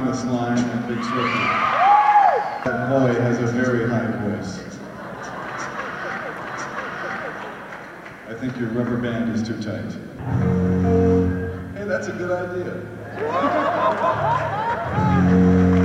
along this line at Big Swifty. Hoy has a very high voice. I think your rubber band is too tight. Hey, that's a good idea.